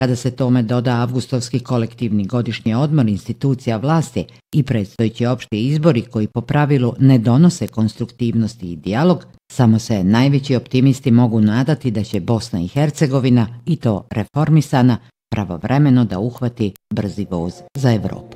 Kada se tome doda avgustovski kolektivni godišnji odmor institucija vlasti i predstojeći opšti izbori koji po pravilu ne donose konstruktivnosti i dijalog, samo se najveći optimisti mogu nadati da će Bosna i Hercegovina, i to reformisana, pravovremeno da uhvati brzi voz za Evropu.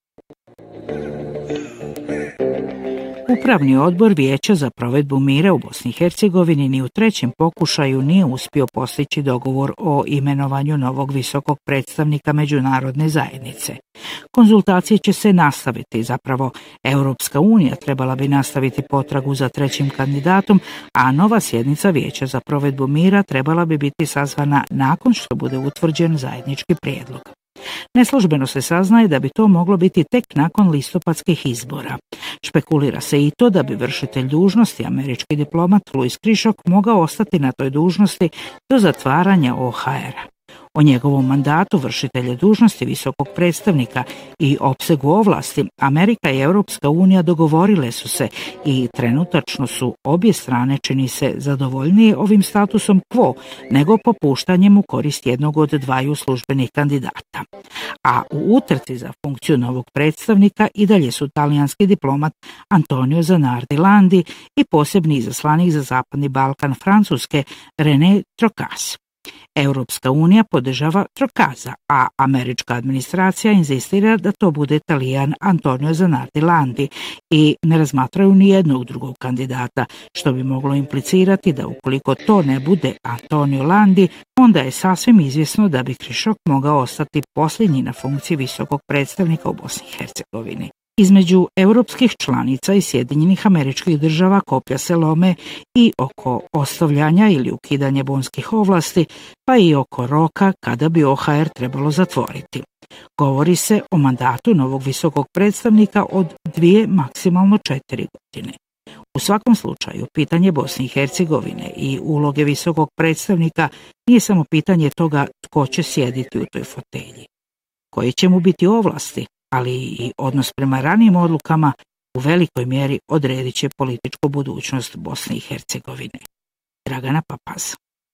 Upravni odbor Vijeća za provedbu mira u Bosni i Hercegovini ni u trećem pokušaju nije uspio postići dogovor o imenovanju novog visokog predstavnika međunarodne zajednice. Konzultacije će se nastaviti, zapravo Europska unija trebala bi nastaviti potragu za trećim kandidatom, a nova sjednica Vijeća za provedbu mira trebala bi biti sazvana nakon što bude utvrđen zajednički prijedlog. Neslužbeno se saznaje da bi to moglo biti tek nakon listopadskih izbora. Špekulira se i to da bi vršitelj dužnosti, američki diplomat Louis Krišok, mogao ostati na toj dužnosti do zatvaranja OHR-a. O njegovom mandatu vršitelja dužnosti visokog predstavnika i opsegu ovlasti Amerika i Europska unija dogovorile su se i trenutačno su obje strane, čini se, zadovoljnije ovim statusom quo nego popuštanjem u korist jednog od dvaju službenih kandidata. A u utrci za funkciju novog predstavnika i dalje su talijanski diplomat Antonio Zanardi Landi i posebni izaslanik za Zapadni Balkan Francuske René Trocas. Europska unija podržava Trocaza, a američka administracija inzistira da to bude Talijan Antonio Zanardi Landi i ne razmatraju ni jednog drugog kandidata, što bi moglo implicirati da ukoliko to ne bude Antonio Landi, onda je sasvim izvjesno da bi Krišok mogao ostati posljednji na funkciji visokog predstavnika u Bosni i Hercegovini. Između europskih članica i Sjedinjenih Američkih Država koplja se lome i oko ostavljanja ili ukidanja bonskih ovlasti, pa i oko roka kada bi OHR trebalo zatvoriti. Govori se o mandatu novog visokog predstavnika od 2, maksimalno 4 godine. U svakom slučaju, pitanje Bosne i Hercegovine i uloge visokog predstavnika nije samo pitanje toga tko će sjediti u toj fotelji. Koje će mu biti ovlasti, ali i odnos prema ranijim odlukama u velikoj mjeri odredit će političku budućnost Bosne i Hercegovine. Dragana Papaz.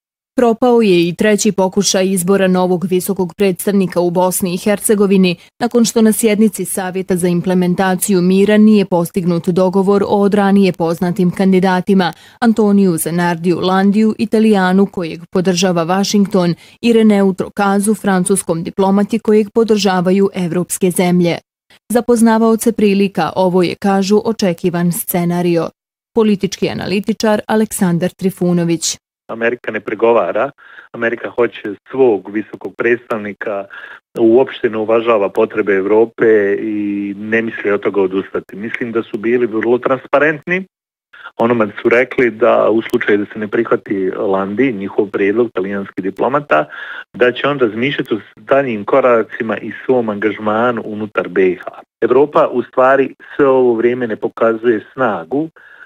Propao je i treći pokušaj izbora novog visokog predstavnika u Bosni i Hercegovini nakon što na sjednici Savjeta za implementaciju mira nije postignut dogovor o od ranije poznatim kandidatima Antoniju Zanardiju Landiju, Italijanu kojeg podržava Washington, i Reneu Trocazu, francuskom diplomati kojeg podržavaju evropske zemlje. Za poznavaoce prilika ovo je, kažu, očekivan scenario. Politički analitičar Aleksandar Trifunović. Amerika ne pregovara, Amerika hoće svog visokog predstavnika, uopšte ne uvažava potrebe Europe i ne misli od toga odustati. Mislim da su bili vrlo transparentni. Onome su rekli da u slučaju da se ne prihvati Landi, njihov prijedlog, talijanski diplomata, da će on razmišljati o daljnjim koracima i svom angažmanu unutar BiH. Europa u stvari sve ovo vrijeme ne pokazuje snagu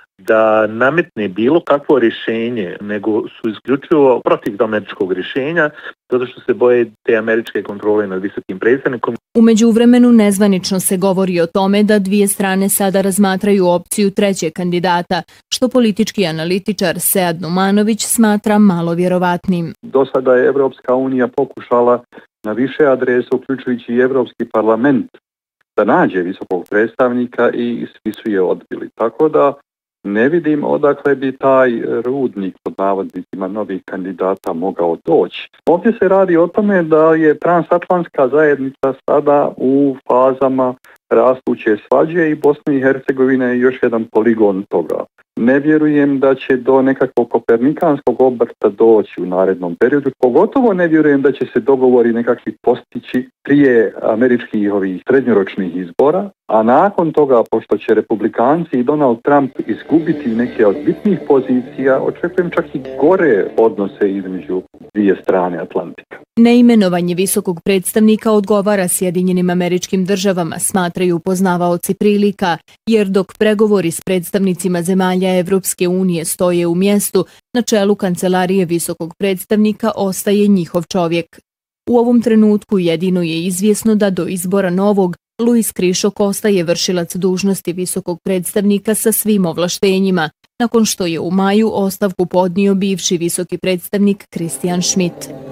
da nametne bilo kakvo rješenje, nego su isključivo protiv američkog rješenja, zato što se boje te američke kontrole nad visokim predstavnikom. U međuvremenu nezvanično se govori o tome da dvije strane sada razmatraju opciju trećeg kandidata, što politički analitičar Sead Numanović smatra malo vjerovatnim. Do sada je Evropska unija pokušala na više adresa, uključujući i Evropski parlament, da nađe visokog predstavnika i svi su je odbili. Tako da ne vidim odakle bi taj rudnik pod navodnicima novih kandidata mogao doći. Ovdje se radi o tome da je transatlantska zajednica sada u fazama rastuće svađe i Bosna i Hercegovina je još jedan poligon toga. Ne vjerujem da će do nekakvog kopernikanskog obrta doći u narednom periodu. Pogotovo ne vjerujem da će se dogovori nekakvi postići prije američkih ovih srednjoročnih izbora, a nakon toga, pošto će republikanci i Donald Trump izgubiti neke od bitnih pozicija, očekujem čak i gore odnose između dvije strane Atlantika. Neimenovanje visokog predstavnika odgovara Sjedinjenim Američkim Državama, smatraju poznavaoci prilika, jer dok pregovori s predstavnicima zemalja Evropske unije stoje u mjestu, na čelu kancelarije visokog predstavnika ostaje njihov čovjek. U ovom trenutku jedino je izvjesno da do izbora novog Louis Krišok ostaje vršilac dužnosti visokog predstavnika sa svim ovlaštenjima, nakon što je u maju ostavku podnio bivši visoki predstavnik Christian Schmidt.